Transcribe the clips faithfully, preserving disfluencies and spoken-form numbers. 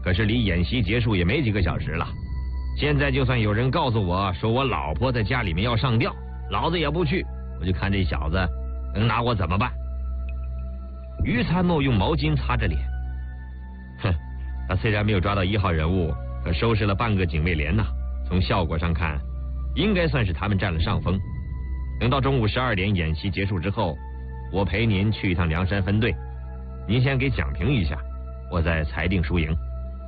可是离演习结束也没几个小时了。现在就算有人告诉我说我老婆在家里面要上吊，老子也不去。我就看这小子能拿我怎么办。于参谋用毛巾擦着脸，哼，他虽然没有抓到一号人物，可收拾了半个警卫连呐。从效果上看，应该算是他们占了上风。等到中午十二点演习结束之后，我陪您去一趟梁山分队，您先给讲评一下，我再裁定输赢。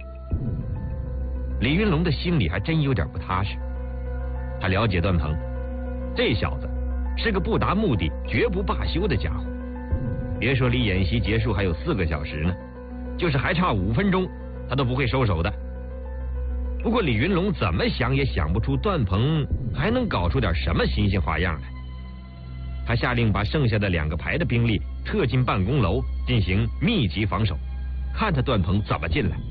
李云龙的心里还真有点不踏实。他了解段鹏，这小子是个不达目的绝不罢休的家伙。别说离演习结束还有四个小时呢，就是还差五分钟，他都不会收手的。不过李云龙怎么想也想不出段鹏还能搞出点什么新鲜花样来。他下令把剩下的两个排的兵力撤进办公楼进行密集防守，看他段鹏怎么进来。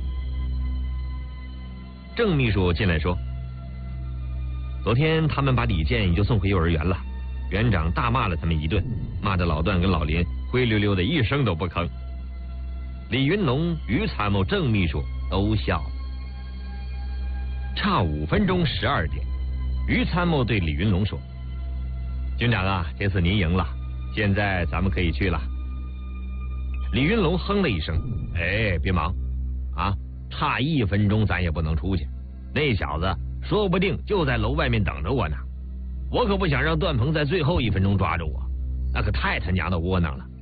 郑秘书进来说，昨天他们把李健已经送回幼儿园了，园长大骂了他们一顿，骂得老段跟老林灰溜溜的一声都不吭。李云龙、于参谋、郑秘书都笑了。差五分钟十二点，于参谋对李云龙说，军长啊，这次您赢了，现在咱们可以去了。李云龙哼了一声，哎，别忙啊，差一分钟咱也不能出去，那小子说不定就在楼外面等着我呢，我可不想让段鹏在最后一分钟抓住我，那可太他娘的窝囊了。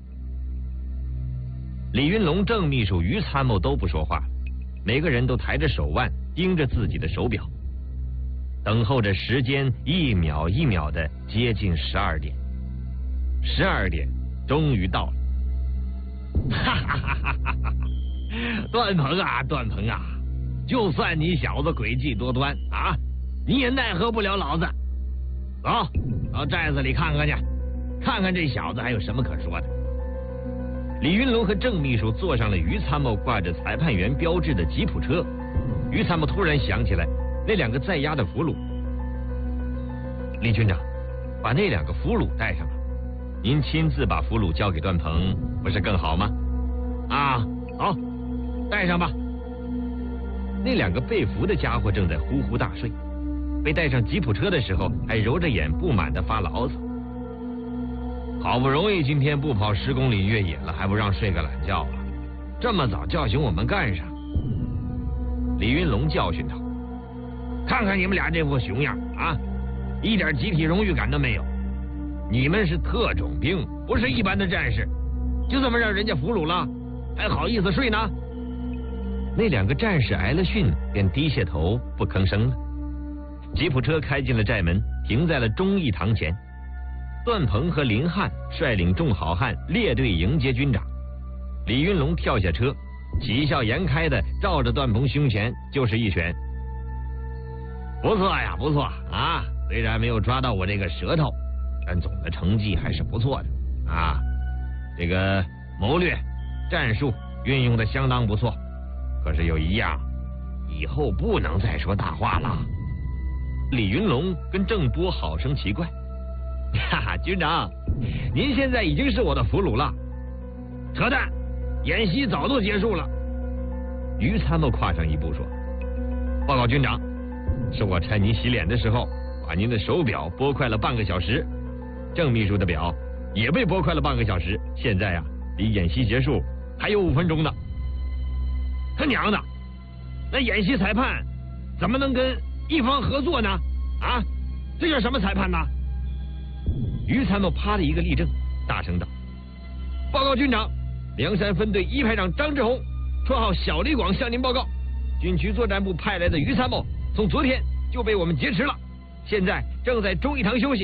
李云龙、郑秘书、于参谋都不说话了，每个人都抬着手腕盯着自己的手表，等候着时间一秒一秒的接近十二点。十二点终于到了。哈哈哈哈哈哈！段鹏啊，段鹏啊，就算你小子诡计多端啊，你也奈何不了老子。走，到寨子里看看去，看看这小子还有什么可说的。李云龙和郑秘书坐上了于参谋挂着裁判员标志的吉普车。于参谋突然想起来那两个在押的俘虏。李军长，把那两个俘虏带上了，您亲自把俘虏交给段鹏不是更好吗？啊，好，带上吧。那两个被俘的家伙正在呼呼大睡，被带上吉普车的时候还揉着眼不满地发牢骚。好不容易今天不跑十公里越野了，还不让睡个懒觉啊？这么早叫醒我们干啥？李云龙教训他，看看你们俩这副熊样啊，一点集体荣誉感都没有。你们是特种兵，不是一般的战士，就这么让人家俘虏了，还好意思睡呢？那两个战士挨了训，便低下头不吭声了。吉普车开进了寨门，停在了忠义堂前。段鹏和林汉率领众好汉列队迎接军长。李云龙跳下车，喜笑颜开的照着段鹏胸前就是一拳。不错呀，不错啊！虽然没有抓到我这个舌头，但总的成绩还是不错的啊！这个谋略、战术运用的相当不错。可是有一样，以后不能再说大话了。李云龙跟郑波好生奇怪。哈哈，军长，您现在已经是我的俘虏了。扯淡，演习早都结束了。于参谋跨上一步说，报告军长，是我趁您洗脸的时候把您的手表拨快了半个小时，郑秘书的表也被拨快了半个小时，现在呀、啊、离演习结束还有五分钟呢。他娘的，那演习裁判怎么能跟一方合作呢？啊，这叫什么裁判呢？于参谋啪的一个立正，大声道，报告军长，梁山分队一排长张志宏，绰号小李广，向您报告，军区作战部派来的于参谋从昨天就被我们劫持了，现在正在忠义堂休息。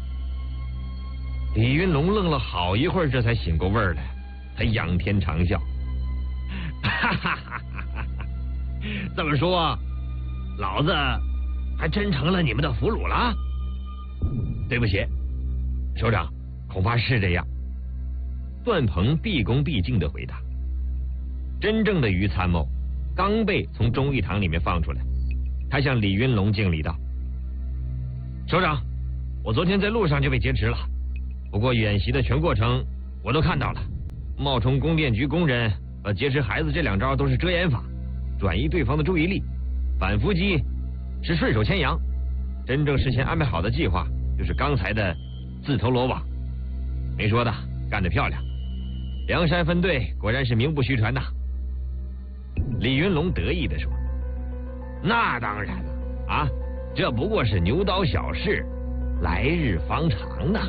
李云龙愣了好一会儿，这才醒过味儿来，他仰天长啸，哈哈哈哈！这么说，老子还真成了你们的俘虏了？对不起，首长，恐怕是这样。段鹏毕恭毕敬地回答。真正的于参谋刚被从忠义堂里面放出来，他向李云龙敬礼道：首长，我昨天在路上就被劫持了，不过演习的全过程我都看到了，冒充供电局工人和劫持孩子这两招都是遮掩法， 转移对方的注意力，反伏击是顺手牵羊，真正事先安排好的计划就是刚才的自投罗网。没说的，干得漂亮！梁山分队果然是名不虚传呐。李云龙得意地说：“那当然了啊，这不过是牛刀小试，来日方长呢。”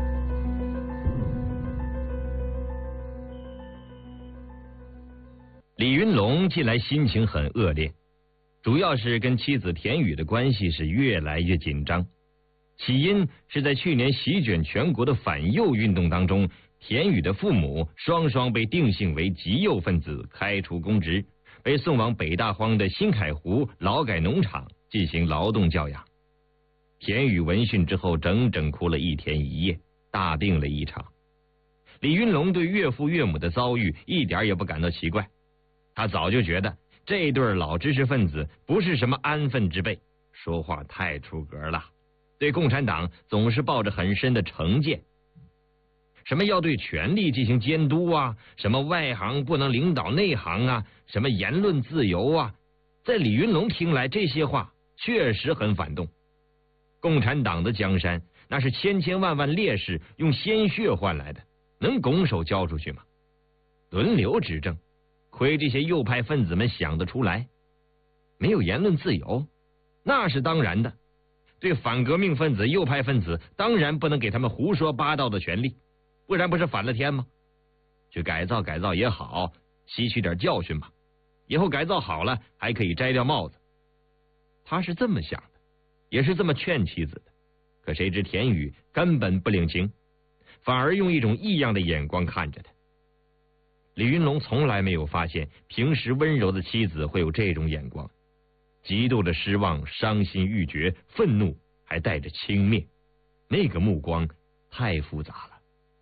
李云龙近来心情很恶劣，主要是跟妻子田雨的关系是越来越紧张。起因是在去年席卷全国的反右运动当中，田雨的父母双双被定性为极右分子，开除公职，被送往北大荒的新凯湖劳改农场进行劳动教养。田雨闻讯之后，整整哭了一天一夜，大病了一场。李云龙对岳父岳母的遭遇一点也不感到奇怪，他早就觉得这对老知识分子不是什么安分之辈，说话太出格了，对共产党总是抱着很深的成见，什么要对权力进行监督啊，什么外行不能领导内行啊，什么言论自由啊，在李云龙听来，这些话确实很反动。共产党的江山那是千千万万烈士用鲜血换来的，能拱手交出去吗？轮流执政，亏这些右派分子们想得出来。没有言论自由，那是当然的。对反革命分子、右派分子，当然不能给他们胡说八道的权利，不然不是反了天吗？去改造改造也好，吸取点教训吧，以后改造好了还可以摘掉帽子。他是这么想的，也是这么劝妻子的。可谁知田雨根本不领情，反而用一种异样的眼光看着他。李云龙从来没有发现平时温柔的妻子会有这种眼光，极度的失望、伤心欲绝、愤怒，还带着轻蔑，那个目光太复杂了。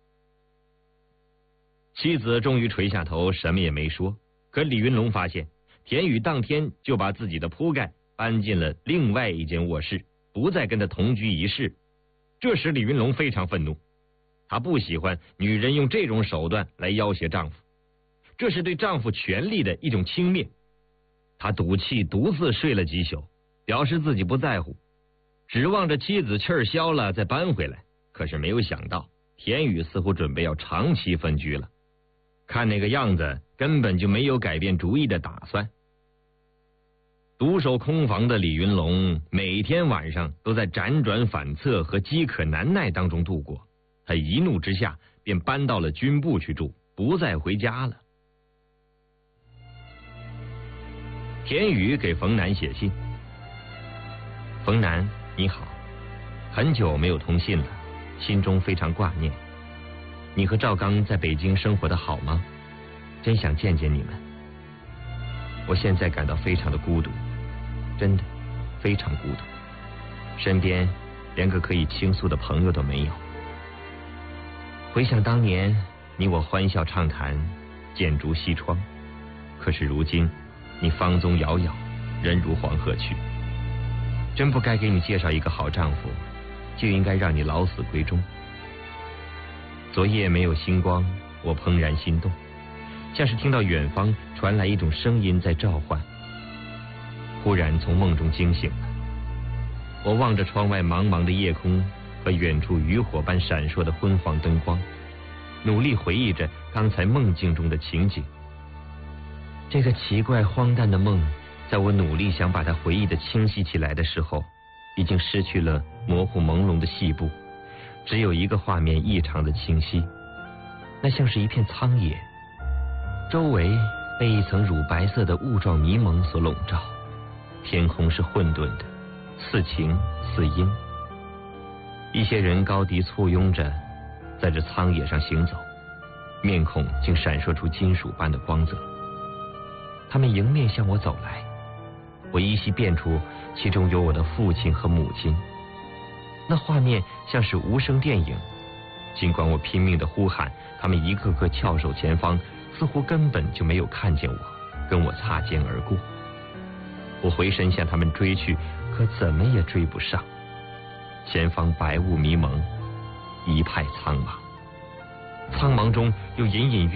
妻子终于垂下头，什么也没说。可李云龙发现，田雨当天就把自己的铺盖搬进了另外一间卧室，不再跟他同居一室。这时李云龙非常愤怒，他不喜欢女人用这种手段来要挟丈夫，这是对丈夫权力的一种轻蔑。他赌气独自睡了几宿，表示自己不在乎，指望着妻子气儿消了再搬回来。可是没有想到，田雨似乎准备要长期分居了，看那个样子根本就没有改变主意的打算。独守空房的李云龙每天晚上都在辗转反侧和饥渴难耐当中度过，他一怒之下便搬到了军部去住，不再回家了。田雨给冯楠写信：冯楠，你好，很久没有通信了，心中非常挂念。你和赵刚在北京生活的好吗？真想见见你们。我现在感到非常的孤独，真的非常孤独，身边连个可以倾诉的朋友都没有。回想当年你我欢笑畅谈，建筑西窗，可是如今你芳踪遥遥，人如黄鹤去。真不该给你介绍一个好丈夫，就应该让你老死闺中。昨夜没有星光，我怦然心动，像是听到远方传来一种声音在召唤。忽然从梦中惊醒了，我望着窗外茫茫的夜空和远处渔火般闪烁的昏黄灯光，努力回忆着刚才梦境中的情景。这个奇怪荒诞的梦，在我努力想把它回忆的清晰起来的时候，已经失去了模糊朦胧的细部，只有一个画面异常的清晰，那像是一片苍野，周围被一层乳白色的雾状迷蒙所笼罩，天空是混沌的，似晴似阴。一些人高低簇拥着在这苍野上行走，面孔竟闪烁出金属般的光泽。他们迎面向我走来，我依稀辨出其中有我的父亲和母亲。那画面像是无声电影，尽管我拼命地呼喊，他们一个个翘首前方，似乎根本就没有看见我，跟我擦肩而过。我回身向他们追去，可怎么也追不上。前方白雾迷蒙，一派苍茫，苍茫中又隐隐